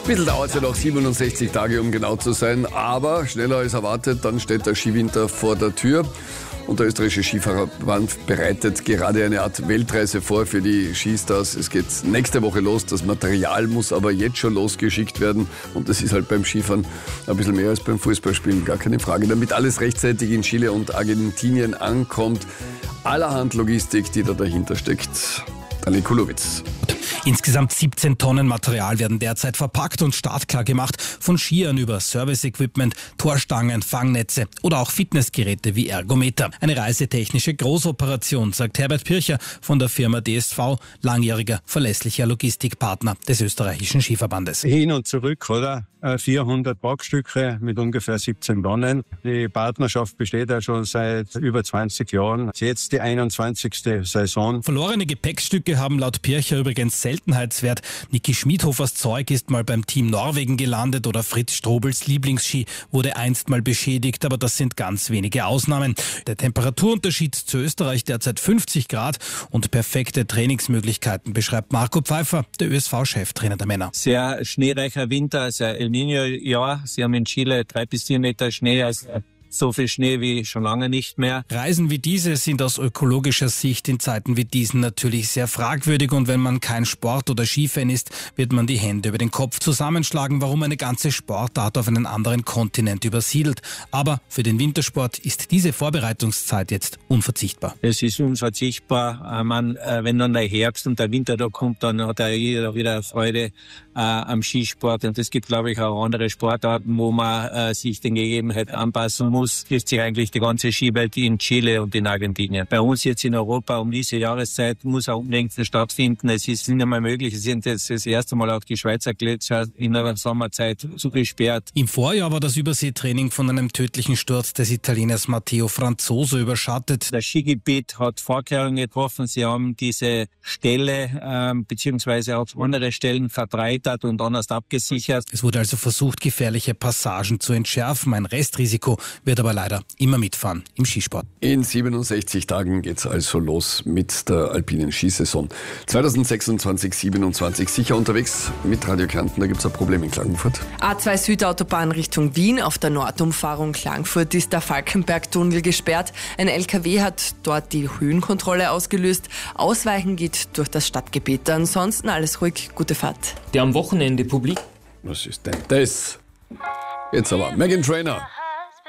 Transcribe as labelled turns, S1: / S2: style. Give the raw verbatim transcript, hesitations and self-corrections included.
S1: Ein bisschen dauert es ja noch, siebenundsechzig Tage, um genau zu sein, aber schneller als erwartet, dann steht der Skiwinter vor der Tür. Und der österreichische Skifahrverband bereitet gerade eine Art Weltreise vor für die Skistars. Es geht nächste Woche los. Das Material muss aber jetzt schon losgeschickt werden. Und das ist halt beim Skifahren ein bisschen mehr als beim Fußballspielen, gar keine Frage. Damit alles rechtzeitig in Chile und Argentinien ankommt. Allerhand Logistik, die da dahinter steckt. Daniel Kulowitz.
S2: Insgesamt siebzehn Tonnen Material werden derzeit verpackt und startklar gemacht. Von Skiern über Service-Equipment, Torstangen, Fangnetze oder auch Fitnessgeräte wie Ergometer. Eine reisetechnische Großoperation, sagt Herbert Pircher von der Firma D S V, langjähriger verlässlicher Logistikpartner des österreichischen Skiverbandes.
S3: Hin und zurück, oder? vierhundert Packstücke mit ungefähr siebzehn Tonnen. Die Partnerschaft besteht ja schon seit über zwanzig Jahren. Jetzt die einundzwanzigste Saison.
S2: Verlorene Gepäckstücke haben laut Pircher übrigens Seltenheitswert. Niki Schmidhofers Zeug ist mal beim Team Norwegen gelandet oder Fritz Strobels Lieblingsski wurde einst mal beschädigt, aber das sind ganz wenige Ausnahmen. Der Temperaturunterschied zu Österreich derzeit fünfzig Grad und perfekte Trainingsmöglichkeiten, beschreibt Marco Pfeiffer, der Ö S V-Cheftrainer der Männer.
S4: Sehr schneereicher Winter, sehr El Niño-Jahr. Sie haben in Chile drei bis vier Meter Schnee, also so viel Schnee wie schon lange nicht mehr.
S2: Reisen wie diese sind aus ökologischer Sicht in Zeiten wie diesen natürlich sehr fragwürdig und wenn man kein Sport- oder Skifan ist, wird man die Hände über den Kopf zusammenschlagen, warum eine ganze Sportart auf einen anderen Kontinent übersiedelt. Aber für den Wintersport ist diese Vorbereitungszeit jetzt unverzichtbar.
S4: Es ist unverzichtbar. Man, wenn dann der Herbst und der Winter da kommt, dann hat ja jeder wieder Freude äh, am Skisport. Und es gibt, glaube ich, auch andere Sportarten, wo man äh, sich den Gegebenheiten anpassen muss. Trifft sich eigentlich die ganze Skiwelt in Chile und in Argentinien. Bei uns jetzt in Europa um diese Jahreszeit muss auch unbedingt stattfinden. Es ist nicht einmal möglich. Es sind jetzt das erste Mal auch die Schweizer Gletscher in der Sommerzeit zugesperrt.
S2: Im Vorjahr war das Überseetraining von einem tödlichen Sturz des Italieners Matteo Franzoso überschattet.
S4: Das Skigebiet hat Vorkehrungen getroffen. Sie haben diese Stelle ähm, beziehungsweise auch andere Stellen verbreitert und anders abgesichert.
S2: Es wurde also versucht, gefährliche Passagen zu entschärfen. Ein Restrisiko wird aber leider immer mitfahren im Skisport.
S1: In siebenundsechzig Tagen geht's also los mit der alpinen Skisaison. zweitausendsechsundzwanzig siebenundzwanzig sicher unterwegs mit Radio Kärnten. Da gibt's ein Problem in Klagenfurt.
S5: A zwei Südautobahn Richtung Wien. Auf der Nordumfahrung Klagenfurt ist der Falkenberg-Tunnel gesperrt. Ein L K W hat dort die Höhenkontrolle ausgelöst. Ausweichen geht durch das Stadtgebiet. Ansonsten alles ruhig, gute Fahrt.
S6: Der am Wochenende publik.
S1: Was ist denn das? Jetzt aber Meghan Trainor.